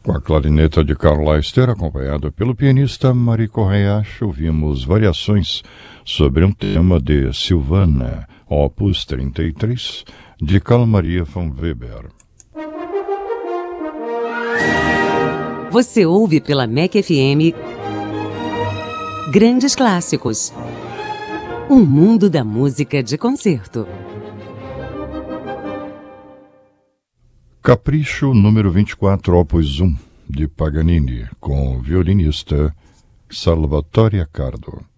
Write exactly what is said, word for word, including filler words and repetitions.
Com a clarineta de Carl Leister, acompanhado pelo pianista Mari Correia, ouvimos variações sobre um tema de Silvana, opus trinta e três, de Carl Maria von Weber. Você ouve pela M E C F M Grandes Clássicos. Um mundo da música de concerto. Capricho número vinte e quatro, opus um, de Paganini, com o violinista Salvatore Accardo.